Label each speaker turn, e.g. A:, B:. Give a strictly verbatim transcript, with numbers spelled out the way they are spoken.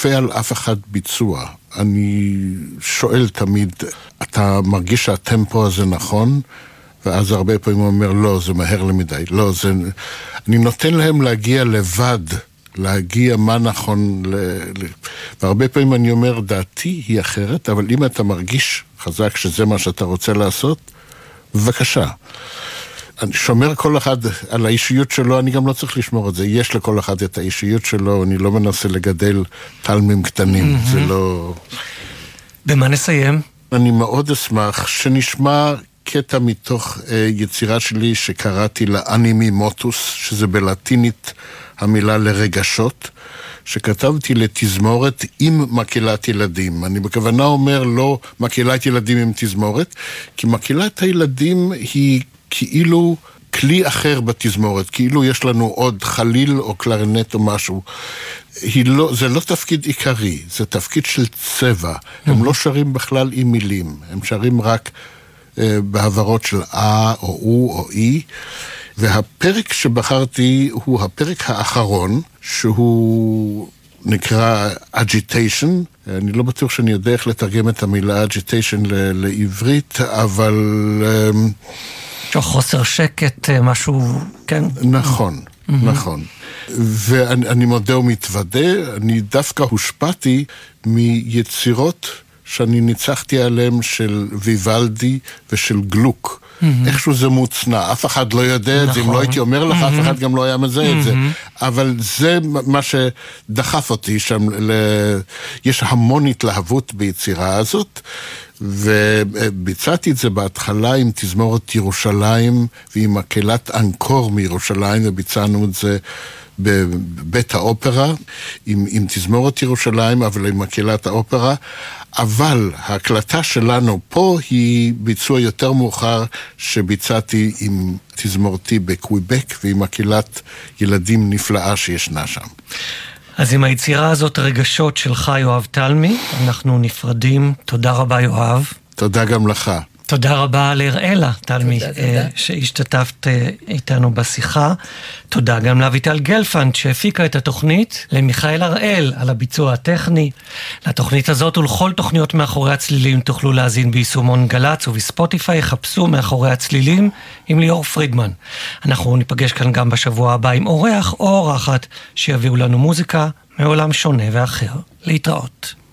A: כופה על אף אחד ביצוע. אני שואל תמיד, אתה מרגיש שהטמפו הזה נכון? ואז הרבה פעמים הוא אומר, לא, זה מהר למדי. לא, זה... אני נותן להם להגיע לבד, להגיע מה נכון. ל... והרבה פעמים אני אומר, דעתי היא אחרת, אבל אם אתה מרגיש חזק שזה מה שאתה רוצה לעשות, בבקשה. אני שומר כל אחד על האישיות שלו, אני גם לא צריך לשמור את זה. יש לכל אחד את האישיות שלו, אני לא מנסה לגדל תלמים קטנים, mm-hmm. זה לא...
B: במה נסיים?
A: אני מאוד אשמח שנשמע קטע מתוך אה, יצירה שלי שקראתי לאנימי מוטוס, שזה בלטינית המילה לרגשות, שכתבתי לתזמורת עם מקהלת ילדים. אני בכוונה אומר לא מקהלת ילדים עם תזמורת, כי מקהלת הילדים היא כאילו כלי אחר בתזמורת, כאילו יש לנו עוד חליל או קלרנט או משהו. היא לא, זה לא תפקיד עיקרי, זה תפקיד של צבע. הם לא שרים בכלל עם מילים, הם שרים רק אה, בעברות של אה או או או אי. והפרק שבחרתי הוא הפרק האחרון, שהוא נקרא agitation. אני לא בטוח שאני יודע איך לתרגם את המילה agitation ל- לעברית, אבל...
B: חוסר שקט, משהו, כן?
A: נכון, mm-hmm. נכון. ואני מודה ומתוודה, אני דווקא הושפעתי מיצירות שאני ניצחתי עליהם של ויוולדי ושל גלוק. Mm-hmm. איכשהו זה מוצנע, אף אחד לא יודע את נכון. זה, אם לא הייתי אומר לך, mm-hmm. אף אחד גם לא היה מזהה mm-hmm. את זה. אבל זה מה שדחף אותי שם, ל... יש המון התלהבות ביצירה הזאת, וביצעתי את זה בהתחלה עם תזמורת ירושלים, ועם מקהלת אנקור מירושלים, וביצענו את זה בבית האופרה, עם, עם תזמורת ירושלים, אבל עם מקהלת האופרה, אבל ההקלטה שלנו פה היא ביצוע יותר מאוחר שביצעתי עם תזמורתי בקוויבק, ועם מקהלת ילדים נפלאה שישנה שם.
B: אז עם היצירה הזאת, רגשות שלך, יואב תלמי, אנחנו נפרדים. תודה רבה, יואב.
A: תודה גם לך.
B: תודה רבה להראלה, תלמי, תודה, תודה. שהשתתפת איתנו בשיחה. תודה גם לאביטל גלפנד שהפיקה את התוכנית, למיכאל הראל על הביצוע הטכני. לתוכנית הזאת ולכל תוכניות מאחורי הצלילים תוכלו להזין ביישומון גלץ ובספוטיפיי, חפשו מאחורי הצלילים עם ליאור פרידמן. אנחנו ניפגש כאן גם בשבוע הבא עם אורח או אורחת שיביאו לנו מוזיקה מעולם שונה ואחר. להתראות.